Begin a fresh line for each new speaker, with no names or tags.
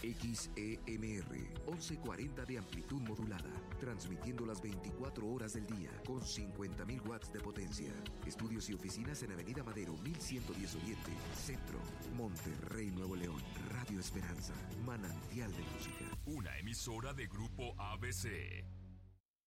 XEMR 1140 de amplitud modulada, transmitiendo las 24 horas del día con 50.000 watts de potencia. Estudios y oficinas en Avenida Madero 1110 Oriente, Centro, Monterrey, Nuevo León. Radio Esperanza, manantial de música.
Una emisora de Grupo ABC.